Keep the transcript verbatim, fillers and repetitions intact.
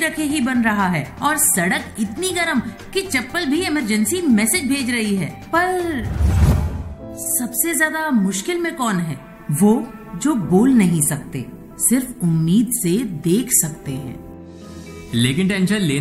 रखे ही बन रहा है और सड़क इतनी गर्म कि चप्पल भी इमरजेंसी मैसेज भेज रही है। पर सबसे ज्यादा मुश्किल में कौन है? वो जो बोल नहीं सकते, सिर्फ उम्मीद से देख सकते हैं। लेकिन टेंशन